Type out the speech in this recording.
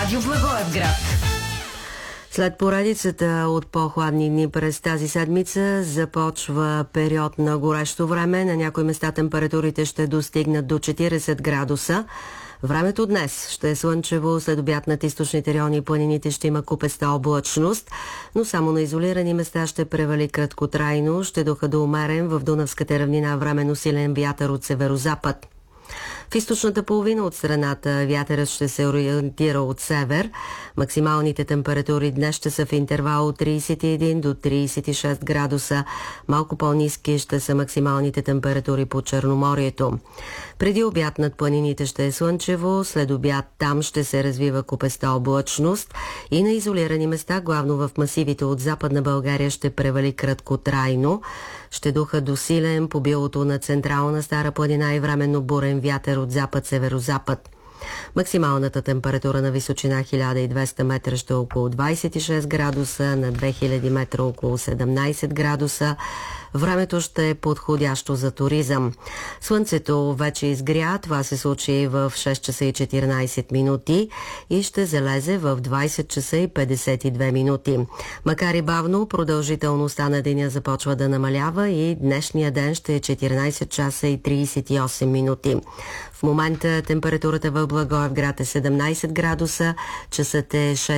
Радио Благоевград. След поредицата от по-хладни дни през тази седмица започва период на горещо време. На някои места температурите ще достигнат до 40 градуса. Времето днес ще е слънчево, след обяд над източните райони и планините ще има купеста облачност, но само на изолирани места ще превали краткотрайно, ще духа до умерен в Дунавската равнина временно силен вятър от северозапад. В източната половина от страната вятърът ще се ориентира от север. Максималните температури днес ще са в интервал от 31 до 36 градуса. Малко по-ниски ще са максималните температури по Черноморието. Преди обяд над планините ще е слънчево, след обяд там ще се развива купеста облачност и на изолирани места, главно в масивите от Западна България, ще превали краткотрайно. Ще духа до силен по билото на централна Стара планина и временно бурен вятър от запад-северозапад. Максималната температура на височина 1200 метра ще е около 26 градуса, на 2000 метра около 17 градуса. Времето ще е подходящо за туризъм. Слънцето вече изгря, това се случи в 6 часа и 14 минути и ще залезе в 20 часа и 52 минути. Макар и бавно, продължителността на деня започва да намалява и днешния ден ще е 14 часа и 38 минути. В момента температурата в Благоевград е 17 градуса, часът е 6